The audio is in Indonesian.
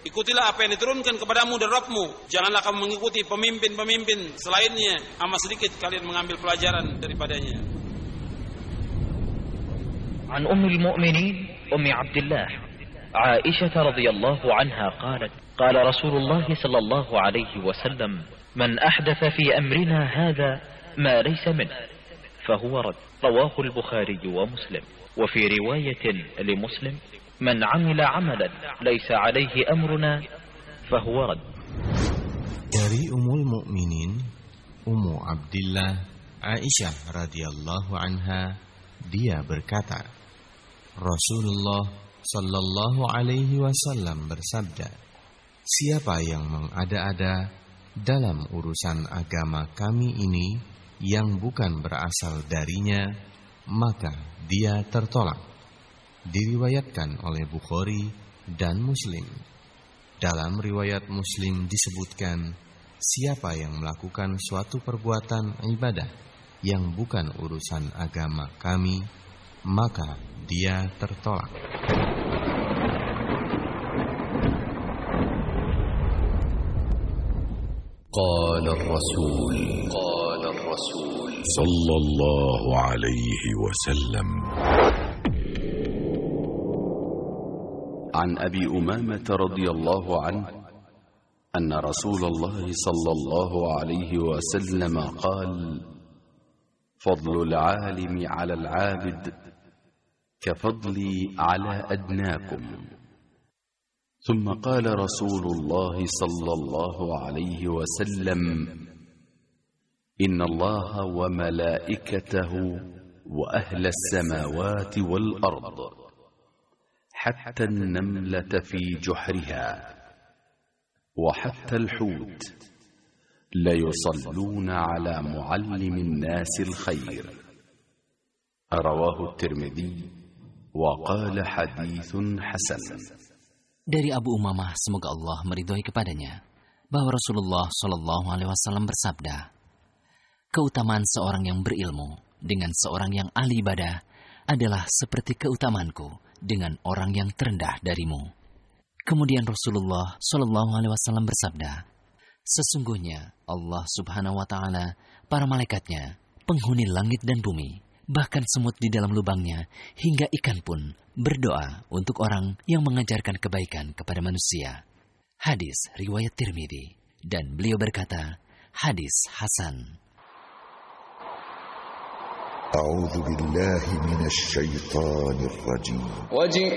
Ikutilah apa yang diturunkan kepadamu dari Rabbmu. Janganlah kamu mengikuti pemimpin-pemimpin selainnya. Amat sedikit kalian mengambil pelajaran daripadanya. An Ummul Mu'minin Ummi Abdullah Aisyah radhiyallahu anha qalat qala Rasulullah sallallahu alaihi wasallam man ahdatha fi amrina hadha ma laysa min fahuwa rad. Rawahu al-Bukhari wa Muslim. Wa fi riwayatin li Muslim man 'amila 'amalan laysa 'alaihi amruna fahuwa rad. Dari Ummul Mukminin Ummu Abdillah Aisyah radhiyallahu anha, dia berkata, Rasulullah sallallahu alaihi wasallam bersabda, siapa yang mengada-ada dalam urusan agama kami ini yang bukan berasal darinya, maka dia tertolak. Diriwayatkan oleh Bukhari dan Muslim. Dalam riwayat Muslim disebutkan, siapa yang melakukan suatu perbuatan ibadah yang bukan urusan agama kami, maka dia tertolak. قال الرسول صلى الله عليه وسلم عن أبي أمامة رضي الله عنه أن رسول الله صلى الله عليه وسلم قال فضل العالم على العابد كفضلي على أدناكم. ثم قال رسول الله صلى الله عليه وسلم إن الله وملائكته وأهل السماوات والأرض حتى النملة في جحرها وحتى الحوت ليصلون على معلم الناس الخير. رواه الترمذي وقال حديث حسن. Dari Abu Umamah, semoga Allah meridhoi kepadanya, bahwa Rasulullah Shallallahu Alaihi Wasallam bersabda, keutamaan seorang yang berilmu dengan seorang yang ahli ibadah adalah seperti keutamanku dengan orang yang terendah darimu. Kemudian Rasulullah Shallallahu Alaihi Wasallam bersabda, sesungguhnya Allah Subhanahu Wa Taala, para malaikatnya, penghuni langit dan bumi, bahkan semut di dalam lubangnya, hingga ikan pun berdoa untuk orang yang mengajarkan kebaikan kepada manusia. Hadis riwayat Tirmidzi, dan beliau berkata, hadis hasan. A'udzu billahi minasy syaithanir rajim.